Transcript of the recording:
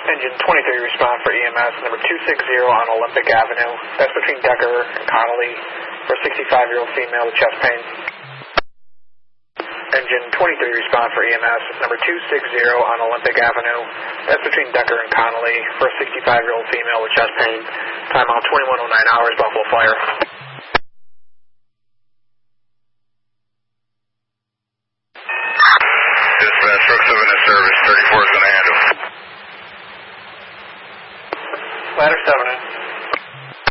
Engine 23, respond for EMS number 260 on Olympic Avenue. That's between Decker and Connolly for a 65-year-old female with chest pain. Engine 23, respond for EMS number 260 on Olympic Avenue. That's between Decker and Connolly for a 65-year-old female with chest pain. Time out 2109 hours, Buffalo Fire.